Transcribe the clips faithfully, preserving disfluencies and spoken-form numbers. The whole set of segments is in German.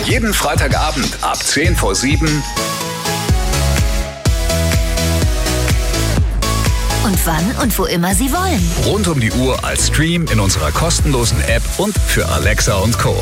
Jeden Freitagabend ab zehn vor sieben. Und wann und wo immer Sie wollen. Rund um die Uhr als Stream in unserer kostenlosen App und für Alexa und Co.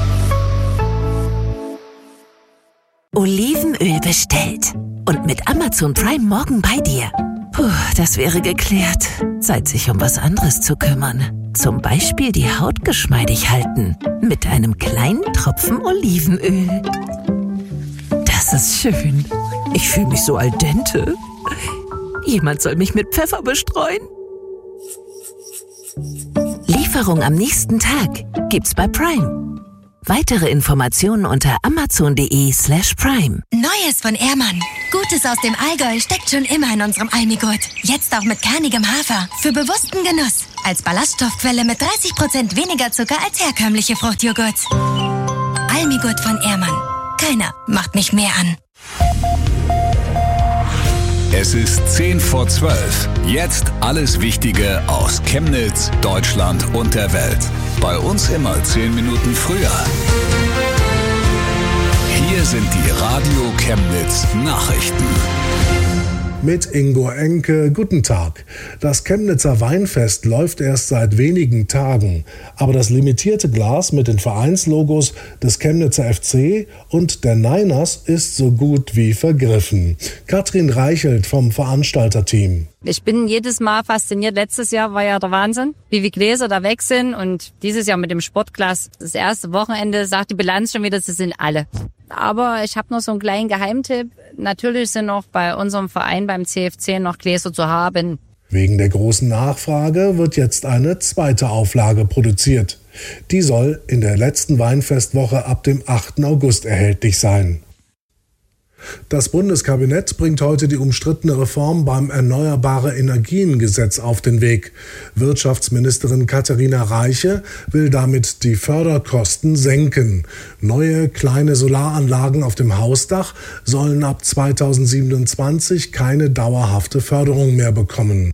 Olivenöl bestellt. Und mit Amazon Prime morgen bei dir. Puh, das wäre geklärt. Zeit, sich um was anderes zu kümmern. Zum Beispiel die Haut geschmeidig halten. Mit einem kleinen Tropfen Olivenöl. Das ist schön. Ich fühle mich so al dente. Jemand soll mich mit Pfeffer bestreuen. Lieferung am nächsten Tag gibt's bei Prime. Weitere Informationen unter amazon.de slash prime. Neues von Ehrmann. Gutes aus dem Allgäu steckt schon immer in unserem Almigurt. Jetzt auch mit kernigem Hafer. Für bewussten Genuss. Als Ballaststoffquelle mit dreißig Prozent weniger Zucker als herkömmliche Fruchtjoghurts. Almigurt von Ehrmann. Keiner macht mich mehr an. Es ist zehn vor zwölf. Jetzt alles Wichtige aus Chemnitz, Deutschland und der Welt. Bei uns immer zehn Minuten früher. Hier sind die Radio Chemnitz Nachrichten. Mit Ingo Enke, guten Tag. Das Chemnitzer Weinfest läuft erst seit wenigen Tagen, aber das limitierte Glas mit den Vereinslogos des Chemnitzer F C und der Niners ist so gut wie vergriffen. Katrin Reichelt vom Veranstalterteam. Ich bin jedes Mal fasziniert. Letztes Jahr war ja der Wahnsinn, wie viele Gläser da weg sind. Und dieses Jahr mit dem Sportglas, das erste Wochenende, sagt die Bilanz schon wieder, sie sind alle. Aber ich habe noch so einen kleinen Geheimtipp. Natürlich sind noch bei unserem Verein beim C F C noch Gläser zu haben. Wegen der großen Nachfrage wird jetzt eine zweite Auflage produziert. Die soll in der letzten Weinfestwoche ab dem achten August erhältlich sein. Das Bundeskabinett bringt heute die umstrittene Reform beim Erneuerbare-Energien-Gesetz auf den Weg. Wirtschaftsministerin Katharina Reiche will damit die Förderkosten senken. Neue kleine Solaranlagen auf dem Hausdach sollen ab zweitausendsiebenundzwanzig keine dauerhafte Förderung mehr bekommen.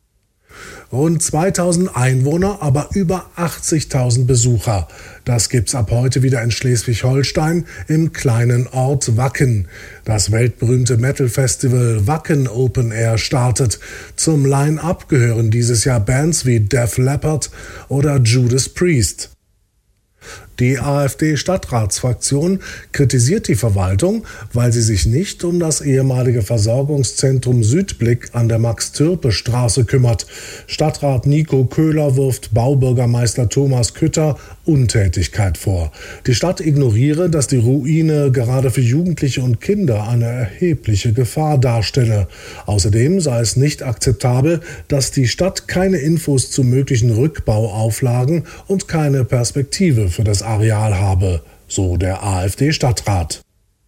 Rund zweitausend Einwohner, aber über achtzigtausend Besucher. Das gibt's ab heute wieder in Schleswig-Holstein im kleinen Ort Wacken. Das weltberühmte Metal-Festival Wacken Open Air startet. Zum Line-Up gehören dieses Jahr Bands wie Def Leppard oder Judas Priest. Die AfD-Stadtratsfraktion kritisiert die Verwaltung, weil sie sich nicht um das ehemalige Versorgungszentrum Südblick an der Max-Türpe-Straße kümmert. Stadtrat Nico Köhler wirft Baubürgermeister Thomas Kütter Untätigkeit vor. Die Stadt ignoriere, dass die Ruine gerade für Jugendliche und Kinder eine erhebliche Gefahr darstelle. Außerdem sei es nicht akzeptabel, dass die Stadt keine Infos zu möglichen Rückbauauflagen und keine Perspektive für das Areal habe, so der AfD-Stadtrat.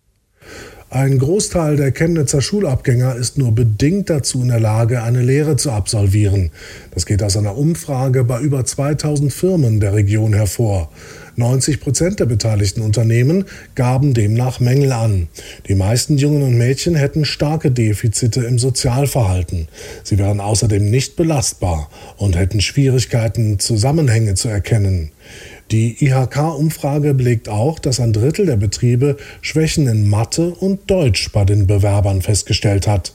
Ein Großteil der Chemnitzer Schulabgänger ist nur bedingt dazu in der Lage, eine Lehre zu absolvieren. Das geht aus einer Umfrage bei über zweitausend Firmen der Region hervor. neunzig Prozent der beteiligten Unternehmen gaben demnach Mängel an. Die meisten Jungen und Mädchen hätten starke Defizite im Sozialverhalten. Sie wären außerdem nicht belastbar und hätten Schwierigkeiten, Zusammenhänge zu erkennen. Die I H K-Umfrage belegt auch, dass ein Drittel der Betriebe Schwächen in Mathe und Deutsch bei den Bewerbern festgestellt hat.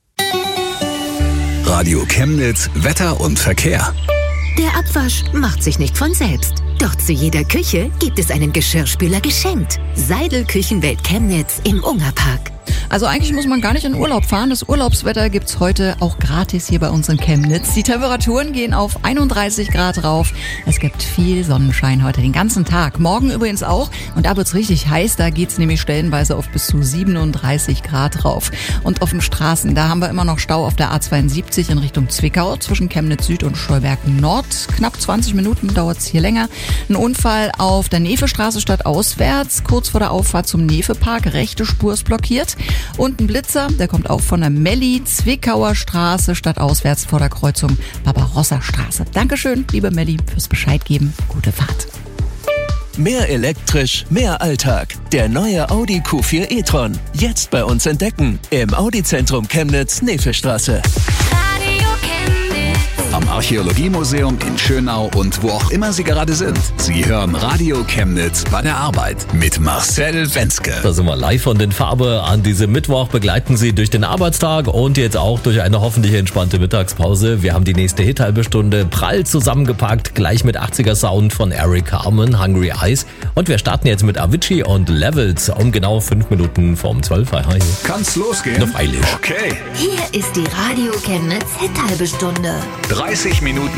Radio Chemnitz, Wetter und Verkehr. Der Abwasch macht sich nicht von selbst. Doch zu jeder Küche gibt es einen Geschirrspüler geschenkt. Seidel Küchenwelt Chemnitz im Ungerpark. Also eigentlich muss man gar nicht in Urlaub fahren. Das Urlaubswetter gibt's heute auch gratis hier bei uns in Chemnitz. Die Temperaturen gehen auf einunddreißig Grad rauf. Es gibt viel Sonnenschein heute den ganzen Tag. Morgen übrigens auch. Und da wird's richtig heiß. Da geht's nämlich stellenweise auf bis zu siebenunddreißig Grad rauf. Und auf den Straßen, da haben wir immer noch Stau auf der A zweiundsiebzig in Richtung Zwickau zwischen Chemnitz Süd und Stolberg Nord. Knapp zwanzig Minuten dauert's hier länger. Ein Unfall auf der Nefestraße stadtauswärts. Kurz vor der Auffahrt zum Nefepark. Rechte Spur ist blockiert. Und ein Blitzer, der kommt auch von der Melli-Zwickauer Straße stadtauswärts vor der Kreuzung Barbarossa-Straße. Dankeschön, liebe Melli, fürs Bescheid geben. Gute Fahrt. Mehr elektrisch, mehr Alltag. Der neue Audi Q vier e-tron. Jetzt bei uns entdecken. Im Audi-Zentrum Chemnitz, Nefestraße. Radio Chemnitz. am Archäologiemuseum in Schönau und wo auch immer Sie gerade sind. Sie hören Radio Chemnitz bei der Arbeit mit Marcel Wenzke. Da sind wir live von den Farbe an diesem Mittwoch, begleiten Sie durch den Arbeitstag und jetzt auch durch eine hoffentlich entspannte Mittagspause. Wir haben die nächste Hit-halbe Stunde prall zusammengepackt, gleich mit achtziger Sound von Eric Carmen, Hungry Eyes. Und wir starten jetzt mit Avicii und Levels um genau fünf Minuten vorm zwölf. Hi, hi. Kann's losgehen? Na freilich. Okay. Hier ist die Radio Chemnitz Hit-halbe Stunde. dreißig Minuten